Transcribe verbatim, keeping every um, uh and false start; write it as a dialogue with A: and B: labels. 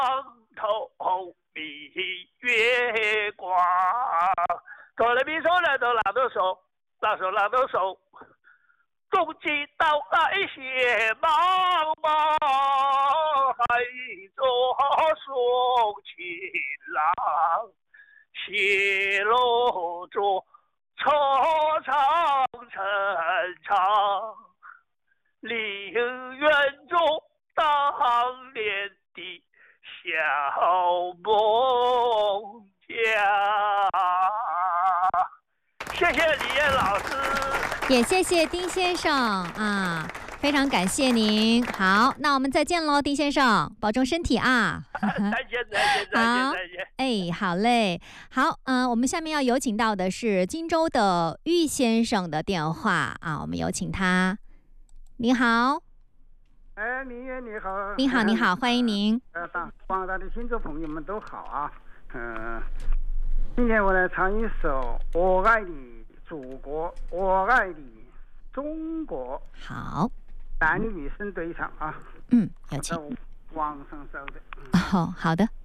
A: 头明月光。哆来咪嗦来哆拉哆嗦，拉嗦拉哆嗦。终极到来些茫茫，海中送情郎，斜楼中愁长成长，陵园中当年的小梦家。谢谢李燕老师。
B: 也谢谢丁先生啊，非常感谢您。好，那我们再见喽，丁先生，保重身体啊！
A: 再见，再见，再见，再见。
B: 哎，好嘞，好，嗯、呃，我们下面要有请到的是荆州的玉先生的电话啊，我们有请他。你好。
C: 哎，明月你好。
B: 你好，你好，欢迎您。
C: 呃，广大的听众朋友们都好啊。嗯、呃，今天我来唱一首《我爱你》。祖国，我爱你，中国。
B: 好，
C: 男女生对唱啊。
B: 嗯，有请。
C: 网上搜的。
B: 哦，好的。